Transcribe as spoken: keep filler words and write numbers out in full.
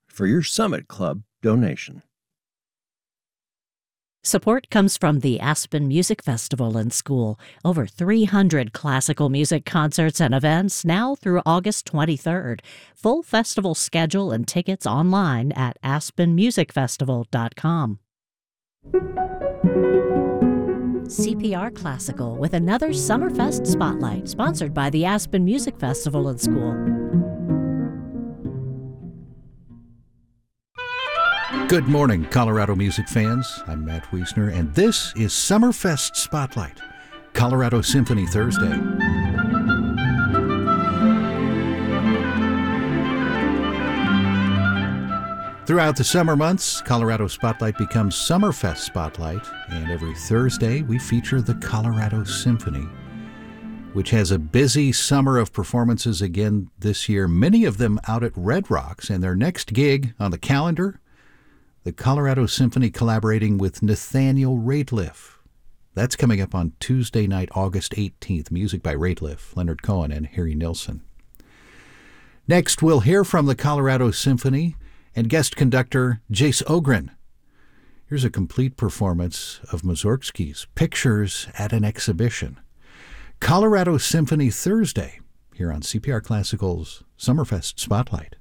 for your Summit Club donation. Support comes from the Aspen Music Festival and School. Over three hundred classical music concerts and events now through August twenty-third. Full festival schedule and tickets online at aspen music festival dot com. C P R Classical with another Summerfest Spotlight, sponsored by the Aspen Music Festival and School. Good morning, Colorado music fans. I'm Matt Wiesner, and this is Summerfest Spotlight, Colorado Symphony Thursday. Throughout the summer months, Colorado Spotlight becomes Summerfest Spotlight, and every Thursday we feature the Colorado Symphony, which has a busy summer of performances again this year, many of them out at Red Rocks, and their next gig on the calendar, the Colorado Symphony collaborating with Nathaniel Rateliff. That's coming up on Tuesday night, August eighteenth. Music by Rateliff, Leonard Cohen, and Harry Nilsson. Next, we'll hear from the Colorado Symphony and guest conductor Jace Ogren. Here's a complete performance of Mussorgsky's Pictures at an Exhibition. Colorado Symphony Thursday, here on C P R Classical's Summerfest Spotlight.